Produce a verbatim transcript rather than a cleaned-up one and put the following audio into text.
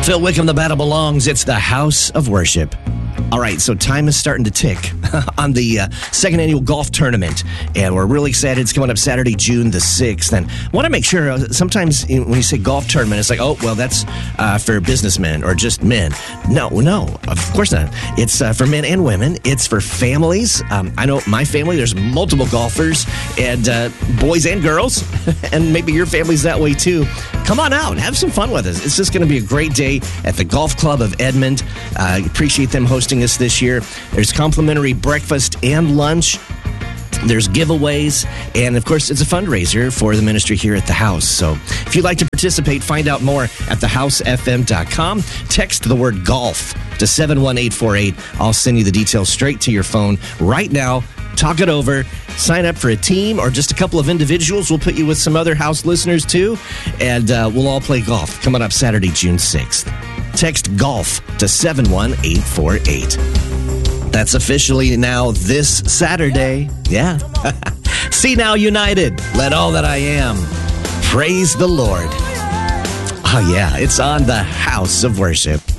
Phil Wickham, the battle belongs. It's the House of Worship. All right, so time is starting to tick on the uh, second annual golf tournament, and we're really excited. It's coming up Saturday, June the sixth, and I want to make sure, uh, sometimes when you say golf tournament, it's like, oh, well, that's uh, for businessmen or just men. No, no, of course not. It's uh, for men and women. It's for families. Um, I know my family, there's multiple golfers, and uh, boys and girls, and maybe your family's that way too. Come on out, have some fun with us. It's just going to be a great day at the Golf Club of Edmond. Uh, appreciate them hosting us this year. There's complimentary breakfast and lunch. There's giveaways, and of course, it's a fundraiser for the ministry here at the house. So if you'd like to participate, find out more at the house f m dot com. Text the word golf to seven one eight four eight. I'll send you the details straight to your phone right now. Talk it over. Sign up for a team or just a couple of individuals. We'll put you with some other house listeners too, and uh, we'll all play golf coming up Saturday, June sixth. Text golf to seven one eight four eight. That's officially now this Saturday. Yeah. See Now United. Let all that I am praise the Lord. Oh, yeah. It's on the House of Worship.